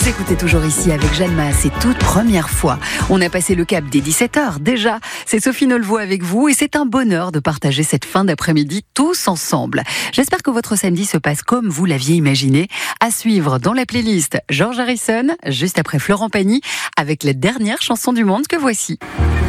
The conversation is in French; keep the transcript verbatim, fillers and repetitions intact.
Vous écoutez toujours ici avec Jeanne Masse, c'est toute première fois. On a passé le cap des dix-sept heures déjà. C'est Sophie Nollevoix avec vous et c'est un bonheur de partager cette fin d'après-midi tous ensemble. J'espère que votre samedi se passe comme vous l'aviez imaginé. À suivre dans la playlist George Harrison, juste après Florent Pagny, avec la dernière chanson du monde que voici.